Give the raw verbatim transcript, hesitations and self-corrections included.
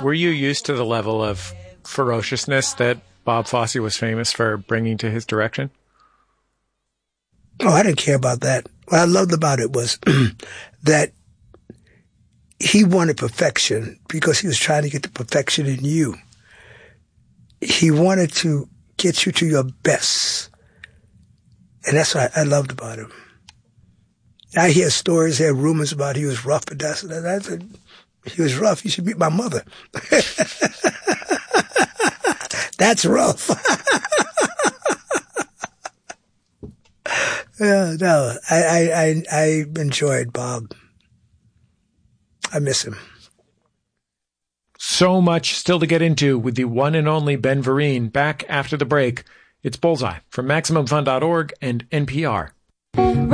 Were you used to the level of ferociousness that Bob Fosse was famous for bringing to his direction? Oh, I didn't care about that. What I loved about it was that he wanted perfection because he was trying to get the perfection in you. He wanted to get you to your best. And that's what I, I loved about him. I hear stories, I hear rumors about he was rough, but that's, that's a, he was rough. You should meet my mother. That's rough. Yeah, no, I, I, I, I enjoyed Bob. I miss him. So much still to get into with the one and only Ben Vereen. Back after the break. It's Bullseye from Maximum Fun dot org and N P R.